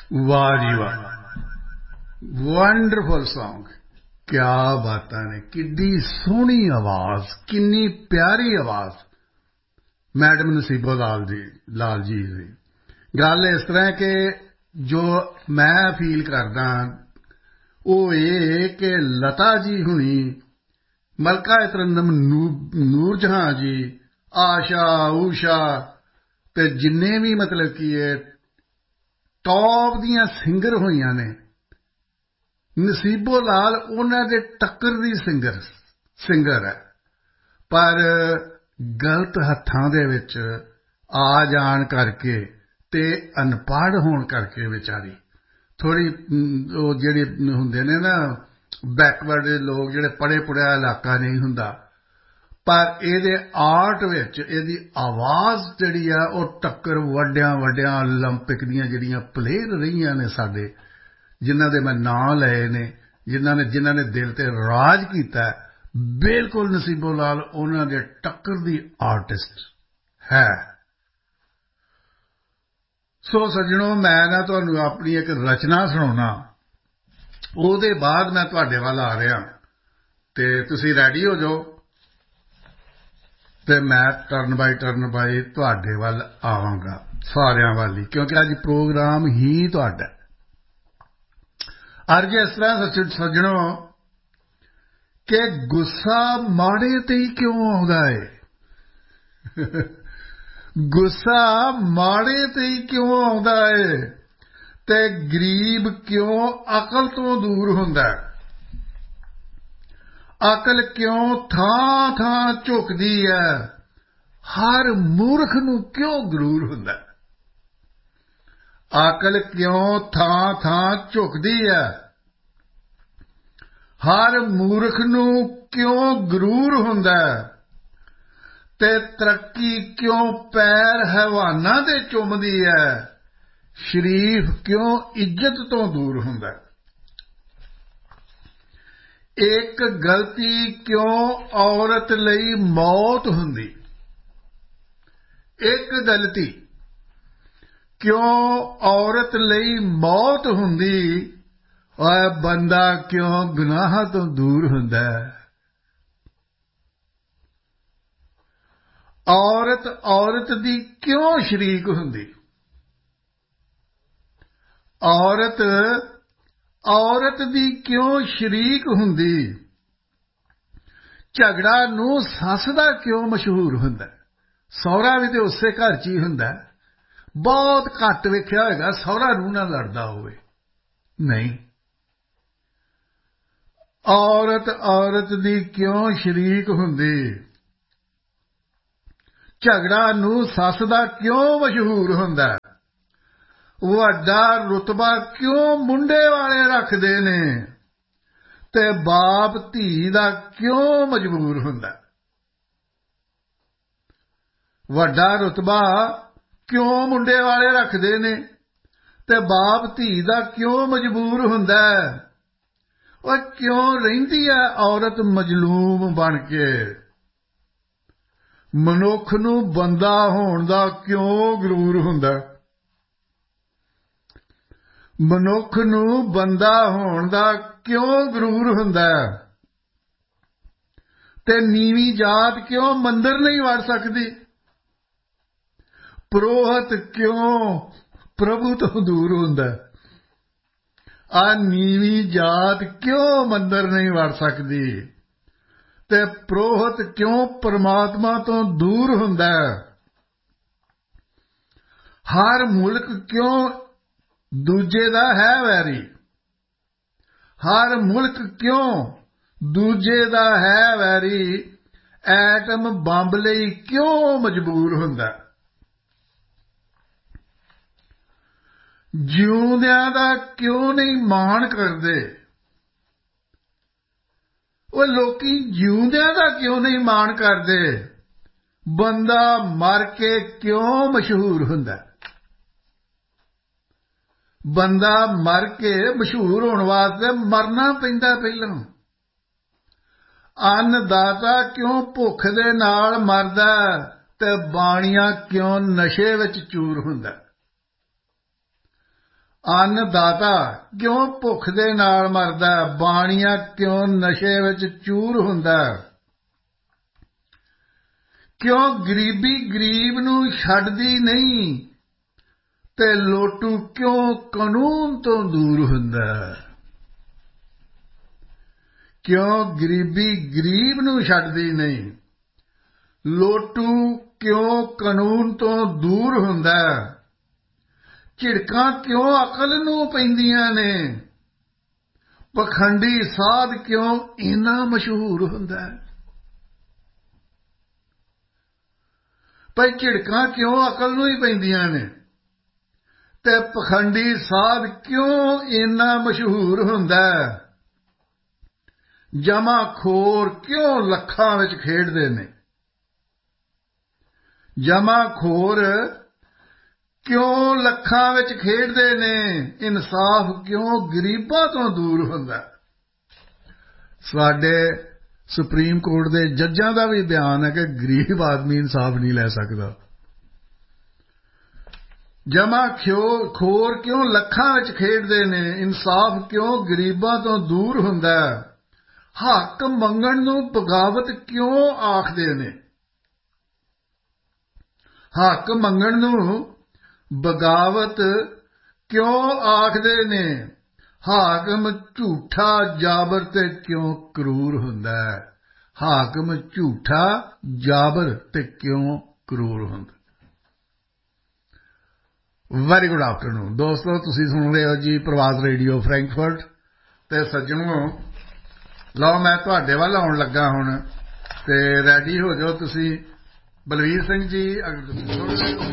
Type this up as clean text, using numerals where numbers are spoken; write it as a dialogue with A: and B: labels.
A: वाह जी वाह, wonderful song. क्या बातां ने, किड्डी सोहनी आवाज, किन्नी प्यारी आवाज मैडम नसीबो लाल जी दी। गल इस तरह कि जो मैं फील करदा ਉਹ ਇਹ ਕਿ ਲਤਾ ਜੀ ਹੁਣੀ, ਮਲਕਾ ਤਰੰਨਮ ਨੂਰ ਜਹਾਂ ਜੀ, ਆਸ਼ਾ ਊਸ਼ਾ ਤੇ ਜਿੰਨੇ ਵੀ ਮਤਲਬ ਕੀ ਇਹ ਟੌਪ ਦੀਆਂ ਸਿੰਗਰ ਹੋਈਆਂ ਨੇ, ਨਸੀਬੋ ਲਾਲ ਉਹਨਾਂ ਦੇ ਟੱਕਰ ਦੀ ਸਿੰਗਰ ਹੈ। ਪਰ ਗਲਤ ਹੱਥਾਂ ਦੇ ਵਿੱਚ ਆ ਜਾਣ ਕਰਕੇ ਤੇ ਅਨਪੜ੍ਹ ਹੋਣ ਕਰਕੇ ਵਿਚਾਰੀ ਥੋੜ੍ਹੀ ਉਹ ਜਿਹੜੇ ਹੁੰਦੇ ਨੇ ਨਾ ਬੈਕਵਰਡ ਲੋਕ, ਜਿਹੜੇ ਪੜ੍ਹੇ ਪੁੜ੍ਹਿਆ ਇਲਾਕਾ ਨਹੀਂ ਹੁੰਦਾ, ਪਰ ਇਹਦੇ ਆਰਟ ਵਿੱਚ ਇਹਦੀ ਆਵਾਜ਼ ਜਿਹੜੀ ਆ ਉਹ ਟੱਕਰ ਵੱਡਿਆਂ ਓਲੰਪਿਕ ਦੀਆਂ ਜਿਹੜੀਆਂ ਪਲੇਅਰ ਰਹੀਆਂ ਨੇ ਸਾਡੇ, ਜਿਨ੍ਹਾਂ ਦੇ ਮੈਂ ਨਾਂ ਲਏ ਨੇ, ਜਿਨ੍ਹਾਂ ਨੇ ਦਿਲ ਤੇ ਰਾਜ ਕੀਤਾ, ਬਿਲਕੁਲ ਨਸੀਬੋ ਲਾਲ ਉਹਨਾਂ ਦੇ ਟੱਕਰ ਦੀ ਆਰਟਿਸਟ ਹੈ। ਸੋ ਸੱਜਣੋ, ਮੈਂ ਨਾ ਤੁਹਾਨੂੰ ਆਪਣੀ ਇੱਕ ਰਚਨਾ ਸੁਣਾਉਣਾ, ਉਹਦੇ ਬਾਅਦ ਮੈਂ ਤੁਹਾਡੇ ਵੱਲ ਆ ਰਿਹਾ ਤੇ ਤੁਸੀਂ ਰੈਡੀ ਹੋ ਜਾਓ ਤੇ ਮੈਂ ਟਰਨ ਬਾਈ ਤੁਹਾਡੇ ਵੱਲ ਆਵਾਂਗਾ, ਸਾਰਿਆਂ ਵੱਲ ਹੀ, ਕਿਉਂਕਿ ਅੱਜ ਪ੍ਰੋਗਰਾਮ ਹੀ ਤੁਹਾਡਾ। ਅੱਜ ਇਸ ਤਰ੍ਹਾਂ ਸੱਜਣੋ ਕਿ ਗੁੱਸਾ ਮਾੜੇ ਤੇ ਹੀ ਕਿਉਂ ਆਉਂਦਾ ਹੈ ਗੁੱਸਾ ਮਾੜੇ ਤੇ ਹੀ ਕਿਉਂ ਆਉਂਦਾ ਏ ਤੇ ਗਰੀਬ ਕਿਉਂ ਅਕਲ ਤੋਂ ਦੂਰ ਹੁੰਦਾ, ਅਕਲ ਕਿਉਂ ਥਾਂ ਝੁਕਦੀ ਹੈ, ਹਰ ਮੂਰਖ ਨੂੰ ਕਿਉਂ ਗਰੂਰ ਹੁੰਦਾ, ਅਕਲ ਕਿਉਂ ਥਾਂ ਝੁਕਦੀ ਹੈ, ਹਰ ਮੂਰਖ ਨੂੰ ਕਿਉਂ ਗਰੂਰ ਹੁੰਦਾ, ਤੇ ਤਰੱਕੀ ਕਿਉਂ ਪੈਰ ਹੈਵਾਨਾਂ ਦੇ ਚੁੰਮਦੀ ਹੈ, ਸ਼ਰੀਫ ਕਿਉਂ ਇੱਜ਼ਤ ਤੋਂ ਦੂਰ ਹੁੰਦਾ, ਇੱਕ ਗਲਤੀ ਕਿਉਂ ਔਰਤ ਲਈ ਮੌਤ ਹੁੰਦੀ, ਇੱਕ ਗਲਤੀ ਕਿਉਂ ਔਰਤ ਲਈ ਮੌਤ ਹੁੰਦੀ, ਓਏ ਬੰਦਾ ਕਿਉਂ ਗੁਨਾਹਾਂ ਤੋਂ ਦੂਰ ਹੁੰਦਾ, ਔਰਤ ਦੀ ਕਿਉਂ ਸ਼ਰੀਕ ਹੁੰਦੀ, ਔਰਤ ਦੀ ਕਿਉਂ ਸ਼ਰੀਕ ਹੁੰਦੀ, ਝਗੜਾ ਨੂੰ ਸੱਸ ਦਾ ਕਿਉਂ ਮਸ਼ਹੂਰ ਹੁੰਦਾ, ਸਹੁਰਾ ਵੀ ਤੇ ਉਸੇ ਘਰ 'ਚ ਹੀ ਹੁੰਦਾ, ਬਹੁਤ ਘੱਟ ਵੇਖਿਆ ਹੋਏਗਾ ਸਹੁਰਾ ਨੂੰਹ ਨਾਲ ਲੜਦਾ ਹੋਵੇ, ਨਹੀਂ, ਔਰਤ ਦੀ ਕਿਉਂ ਸ਼ਰੀਕ ਹੁੰਦੀ, ਝਗੜਾ ਨੂੰ ਸੱਸ ਦਾ ਕਿਉਂ ਮਸ਼ਹੂਰ ਹੁੰਦਾ, ਵੱਡਾ ਰੁਤਬਾ ਕਿਉਂ ਮੁੰਡੇ ਵਾਲੇ ਰੱਖਦੇ ਨੇ ਤੇ ਬਾਪ ਧੀ ਦਾ ਕਿਉਂ ਮਜਬੂਰ ਹੁੰਦਾ, ਵੱਡਾ ਰੁਤਬਾ ਕਿਉਂ ਮੁੰਡੇ ਵਾਲੇ ਰੱਖਦੇ ਨੇ ਤੇ ਬਾਪ ਧੀ ਦਾ ਕਿਉਂ ਮਜਬੂਰ ਹੁੰਦਾ, ਉਹ ਕਿਉਂ ਰਹਿੰਦੀ ਹੈ ਔਰਤ ਮਜਲੂਮ ਬਣ ਕੇ, ਮਨੁੱਖ ਨੂੰ ਬੰਦਾ ਹੋਣ ਦਾ ਕਿਉਂ ਗਰੂਰ ਹੁੰਦਾ, ਮਨੁੱਖ ਨੂੰ ਬੰਦਾ ਹੋਣ ਦਾ ਕਿਉਂ ਗਰੂਰ ਹੁੰਦਾ, ਤੇ ਨੀਵੀਂ ਜਾਤ ਕਿਉਂ ਮੰਦਰ ਨਹੀਂ ਵੜ ਸਕਦੀ, ਪ੍ਰੋਹਤ ਕਿਉਂ ਪ੍ਰਭੂ ਤੋਂ ਦੂਰ ਹੁੰਦਾ, ਆ ਨੀਵੀਂ ਜਾਤ ਕਿਉਂ ਮੰਦਰ ਨਹੀਂ ਵੜ ਸਕਦੀ ਤੇ ਪ੍ਰੋਹਤ ਕਿਉਂ ਪਰਮਾਤਮਾ ਤੋਂ ਦੂਰ ਹੁੰਦਾ, ਹਰ ਮੁਲਕ ਕਿਉਂ ਦੂਜੇ ਦਾ ਹੈ ਵੈਰੀ, ਹਰ ਮੁਲਕ ਕਿਉਂ ਦੂਜੇ ਦਾ ਹੈ ਵੈਰੀ, ਐਟਮ ਬੰਬ ਲਈ ਕਿਉਂ ਮਜਬੂਰ ਹੁੰਦਾ, ਜਿਉਂਦਿਆਂ ਦਾ ਕਿਉਂ ਨਹੀਂ ਮਾਣ ਕਰਦੇ, ਉਹ ਲੋਕੀ ਜਿਉਂਦਿਆਂ ਦਾ ਕਿਉਂ ਨਹੀਂ ਮਾਣ ਕਰਦੇ, ਬੰਦਾ ਮਰ ਕੇ ਕਿਉਂ ਮਸ਼ਹੂਰ ਹੁੰਦਾ, ਬੰਦਾ ਮਰ ਕੇ ਮਸ਼ਹੂਰ ਹੋਣ ਵਾਸਤੇ ਮਰਨਾ ਪੈਂਦਾ ਪਹਿਲਾਂ, ਅੰਨਦਾਤਾ ਕਿਉਂ ਭੁੱਖ ਦੇ ਨਾਲ ਮਰਦਾ ਤੇ ਬਾਣੀਆ ਕਿਉਂ ਨਸ਼ੇ ਵਿੱਚ ਚੂਰ ਹੁੰਦਾ, ਅੰਨਦਾਤਾ ਕਿਉਂ ਭੁੱਖ ਦੇ ਨਾਲ ਮਰਦਾ ਬਾਣੀਆ ਕਿਉਂ ਨਸ਼ੇ ਵਿੱਚ ਚੂਰ ਹੁੰਦਾ ਕਿਉਂ ਗਰੀਬੀ ਗਰੀਬ ਨੂੰ ਛੱਡਦੀ ਨਹੀਂ ਤੇ ਲੋਟੂ ਕਿਉਂ ਕਾਨੂੰਨ ਤੋਂ ਦੂਰ ਹੁੰਦਾ ਕਿਉਂ ਗਰੀਬੀ ਗਰੀਬ ਨੂੰ ਛੱਡਦੀ ਨਹੀਂ ਲੋਟੂ ਕਿਉਂ ਕਾਨੂੰਨ ਤੋਂ ਦੂਰ ਹੁੰਦਾ ਝਿੜਕਾਂ ਕਿਉਂ ਅਕਲ ਨੂੰ ਪੈਂਦੀਆਂ ਨੇ ਪਖੰਡੀ ਸਾਧ ਕਿਉਂ ਇੰਨਾ ਮਸ਼ਹੂਰ ਹੁੰਦਾ ਭਾਈ ਝਿੜਕਾਂ ਕਿਉਂ ਅਕਲ ਨੂੰ ਹੀ ਪੈਂਦੀਆਂ ਨੇ ਤੇ ਪਖੰਡੀ ਸਾਧ ਕਿਉਂ ਇੰਨਾ ਮਸ਼ਹੂਰ ਹੁੰਦਾ ਜਮਾਖੋਰ ਕਿਉਂ ਲੱਖਾਂ ਵਿੱਚ ਖੇਡਦੇ ਨੇ ਜਮਾਖੋਰ ਕਿਉਂ ਲੱਖਾਂ ਵਿੱਚ ਖੇਡਦੇ ਨੇ ਇਨਸਾਫ ਕਿਉਂ ਗਰੀਬਾਂ ਤੋਂ ਦੂਰ ਹੁੰਦਾ ਸਾਡੇ ਸੁਪਰੀਮ ਕੋਰਟ ਦੇ ਜੱਜਾਂ ਦਾ ਵੀ ਬਿਆਨ ਹੈ ਕਿ ਗਰੀਬ ਆਦਮੀ ਇਨਸਾਫ ਨਹੀਂ ਲੈ ਸਕਦਾ ਜਮਾਖੋਰ ਕਿਉਂ ਲੱਖਾਂ ਵਿੱਚ ਖੇਡਦੇ ਨੇ ਇਨਸਾਫ ਕਿਉਂ ਗਰੀਬਾਂ ਤੋਂ ਦੂਰ ਹੁੰਦਾ ਹੱਕ ਮੰਗਣ ਨੂੰ ਬਗਾਵਤ ਕਿਉਂ ਆਖਦੇ ਨੇ ਹੱਕ ਮੰਗਣ ਨੂੰ ਬਗਾਵਤ ਕਿਉਂ ਆਖਦੇ ਨੇ ਹਾਕਮ ਝੂਠਾ ਜਾਬਰ ਤੇ ਕਿਉਂ ਕਰੂਰ ਹੁੰਦਾ ਹਾਕਮ ਝੂਠਾ ਜਾਬਰ ਤੇ ਕਿਉਂ ਕਰੂਰ ਹੁੰਦਾ ਵੈਰੀ ਗੁੱਡ ਆਫਟਰਨੂਨ ਦੋਸਤੋ ਤੁਸੀਂ ਸੁਣ ਰਹੇ ਹੋ ਜੀ ਪ੍ਰਵਾਸ ਰੇਡੀਓ ਫਰੈਂਕਫਰਟ ਤੇ ਸੱਜਣੋ ਲਓ ਮੈਂ ਤੁਹਾਡੇ ਵੱਲ ਆਉਣ ਲੱਗਾ ਹੁਣ ਤੇ ਰੈਡੀ ਹੋ ਜਾਓ ਤੁਸੀਂ ਬਲਵੀਰ ਸਿੰਘ ਜੀ ਅਗਰ ਤੁਸੀਂ